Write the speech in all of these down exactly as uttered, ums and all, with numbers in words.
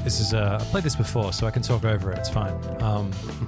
This is uh, I played this before, so I can talk over it. It's fine. Um,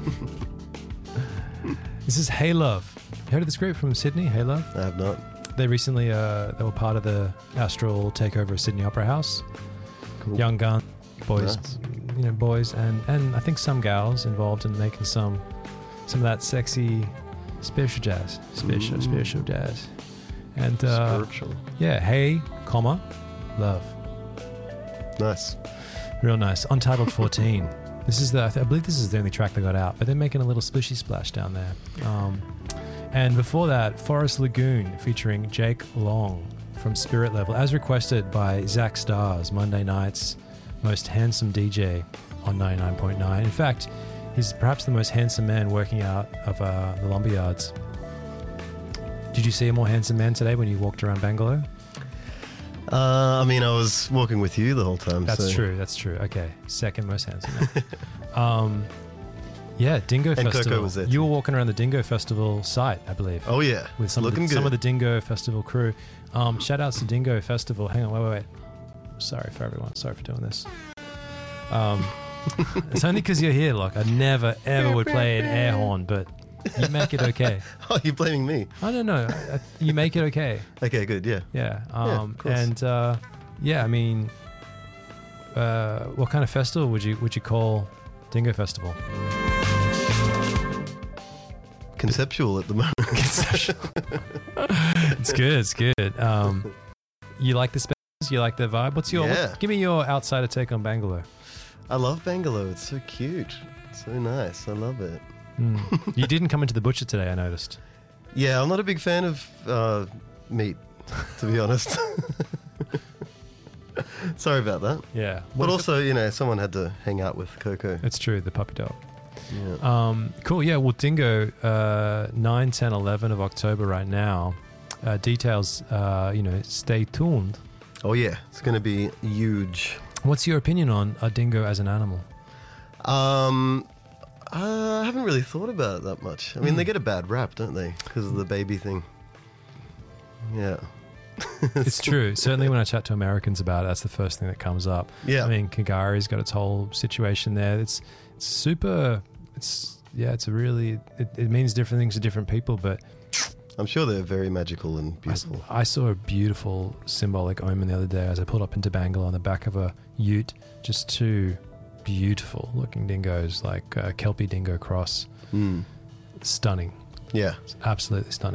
this is Hey Love. You heard of this group from Sydney? Hey Love. I have not. They recently uh, they were part of the Astral takeover of Sydney Opera House. Cool. Young gun boys, Nice. you know, boys, and and I think some gals involved in making some some of that sexy spiritual jazz, spiritual Mm. spiritual jazz, and uh, Spiritual. yeah, Hey, comma, Love. Nice. Real nice. Untitled fourteen. This is the, I, th- I believe this is the only track they got out, but they're making a little splishy splash down there. Um, and before that, Forest Lagoon featuring Jake Long from Spirit Level, as requested by Zach Stars, Monday night's most handsome D J on ninety-nine point nine. In fact, he's perhaps the most handsome man working out of uh, the lumberyards. Did you see a more handsome man today when you walked around Bangalore? Uh, I mean, I was walking with you the whole time. That's so. true. That's true. Okay, second most handsome man. um, yeah, Dingo And Festival. Coco was there You too. were walking around the Dingo Festival site, I believe. Oh yeah, with some looking of the, good. some of the Dingo Festival crew. Um, shout outs to Dingo Festival. Hang on, wait, wait, wait. Sorry for everyone. Sorry for doing this. Um, it's only because you're here, Look. I never ever would play an air horn, but you make it okay. Oh, you're blaming me. I don't know. I, I, you make it okay. Okay, good. Yeah. Yeah. Yeah, of Um, course. and uh, yeah, I mean, uh, what kind of festival would you would you call Dingo Festival? Conceptual at the moment. It's good. It's good. Um, you like the space? You like the vibe? What's your? Yeah. What, give me your outsider take on Bangalore. I love Bangalore. It's so cute. So nice. I love it. Mm. You didn't come into the butcher today, I noticed. Yeah, I'm not a big fan of uh, meat, to be honest. Sorry about that. Yeah. But also, you know, someone had to hang out with Coco. It's true, the puppy dog. Yeah. Um, cool. Yeah, well, Dingo, uh, nine, ten, eleven of October right now. Uh, details, uh, you know, stay tuned. Oh, yeah. It's going to be huge. What's your opinion on a dingo as an animal? Um, I haven't really thought about it that much. I mean, Mm. they get a bad rap, don't they? Because of the baby thing. Yeah. It's true. Certainly when I chat to Americans about it, that's the first thing that comes up. Yeah. I mean, Kagari's got its whole situation there. It's, it's super, it's, yeah, it's a really, it, it means different things to different people, but I'm sure they're very magical and I, beautiful. I saw a beautiful symbolic omen the other day as I pulled up into Bangalore on the back of a ute. Just two beautiful looking dingoes, like a Kelpie dingo cross. Mm. Stunning. Yeah. It's absolutely stunning.